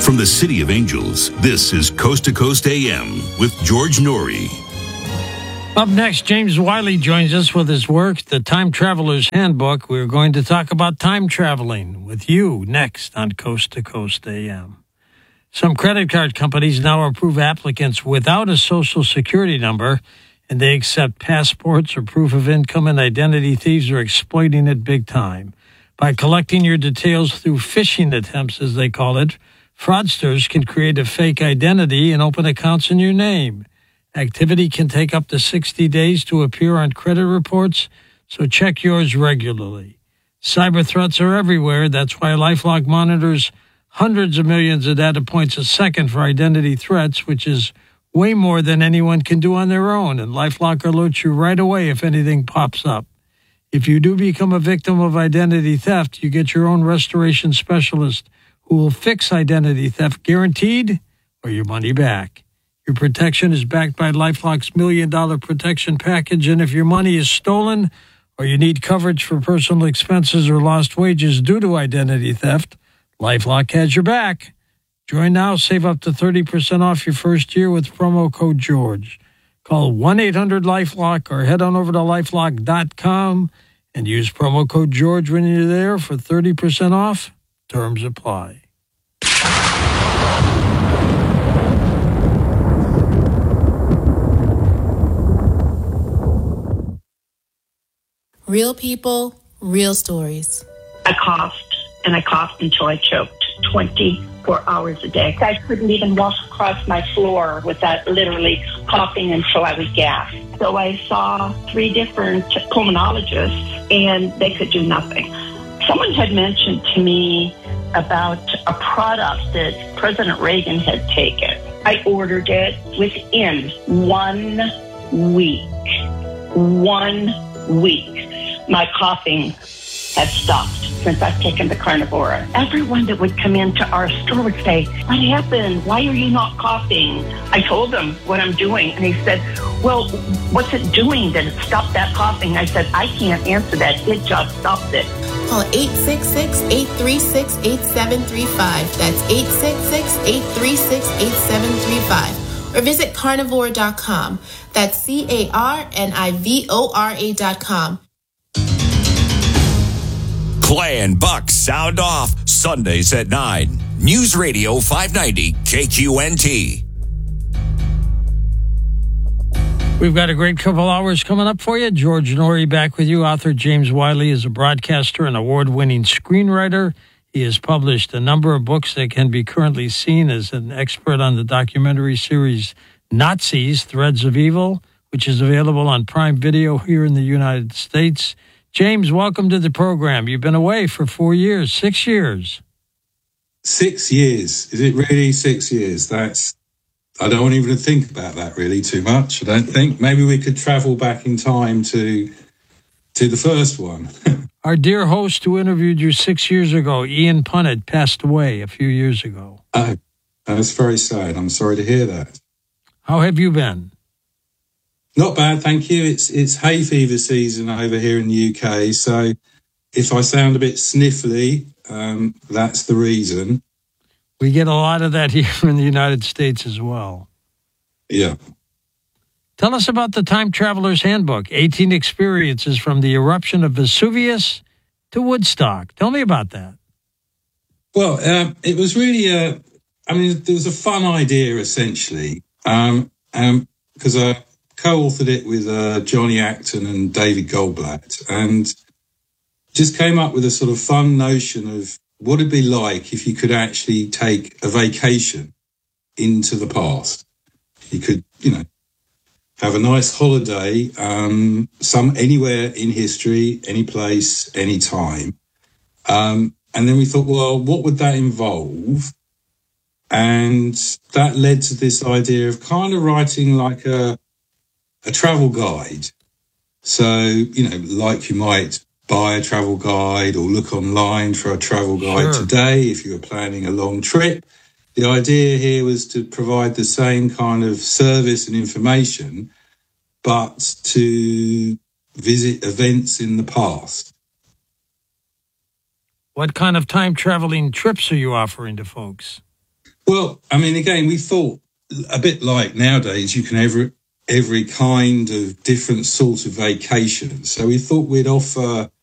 From the City of Angels, this is Coast to Coast AM with George Norrie. Up next, James Wiley joins us with his work, The Time Traveler's Handbook. We're going to talk about time traveling with you next on Coast to Coast AM. Some credit card companies now approve applicants without a social security number, and they accept passports or proof of income, and identity thieves are exploiting it big time. By collecting your details through phishing attempts, as they call it, fraudsters can create a fake identity and open accounts in your name. Activity can take up to 60 days to appear on credit reports, so check yours regularly. Cyber threats are everywhere. That's why LifeLock monitors hundreds of millions of data points a second for identity threats, which is way more than anyone can do on their own, and LifeLock alerts you right away if anything pops up. If you do become a victim of identity theft, you get your own restoration specialist who will fix identity theft, guaranteed, or your money back. Your protection is backed by LifeLock's $1 Million Protection Package, and if your money is stolen or you need coverage for personal expenses or lost wages due to identity theft, LifeLock has your back. Join now, save up to 30% off your first year with promo code George. Call 1-800-LifeLock or head on over to LifeLock.com and use promo code George when you're there for 30% off. Terms apply. Real people, real stories. I coughed until I choked 24 hours a day. I couldn't even walk across my floor without literally coughing until I would gasp. So I saw 3 different pulmonologists, and they could do nothing. Someone had mentioned to me about a product that President Reagan had taken. I ordered it within 1 week. 1 week. My coughing has stopped since I've taken the Carnivora. Everyone that would come into our store would say, "What happened? Why are you not coughing?" I told them what I'm doing, and he said, "Well, what's it doing that it stopped that coughing?" I said, "I can't answer that. It just stopped it." Call 866-836-8735. That's 866-836-8735. Or visit carnivore.com. That's CARNIVORA.com. Clay and Buck sound off Sundays at 9. News Radio 590 KQNT. We've got a great couple hours coming up for you. George Norrie back with you. Author James Wiley is a broadcaster and award-winning screenwriter. He has published a number of books that can be currently seen as an expert on the documentary series Nazis, Threads of Evil, which is available on Prime Video here in the United States. James, welcome to the program. You've been away for 4 years, 6 years. 6 years. Is it really 6 years? I don't even think about that really too much, I don't think. Maybe we could travel back in time to the first one. Our dear host who interviewed you 6 years ago, Ian Punnett, passed away a few years ago. Oh, that's very sad. I'm sorry to hear that. How have you been? Not bad, thank you. It's hay fever season over here in the UK, so if I sound a bit sniffly, that's the reason. We get a lot of that here in the United States as well. Yeah. Tell us about the Time Traveler's Handbook, 18 experiences from the eruption of Vesuvius to Woodstock. Tell me about that. Well, it was really, there was a fun idea, essentially, because I co-authored it with Johnny Acton and David Goldblatt, and just came up with a sort of fun notion of what it'd be like if you could actually take a vacation into the past. You could, have a nice holiday, anywhere in history, any place, any time. And then we thought, well, what would that involve? And that led to this idea of kind of writing like a travel guide. So, like you might buy a travel guide or look online for a travel guide today if you were planning a long trip. The idea here was to provide the same kind of service and information, but to visit events in the past. What kind of time traveling trips are you offering to folks? Well, I mean, again, we thought a bit like nowadays you can have every kind of different sort of vacation. So we thought we'd offer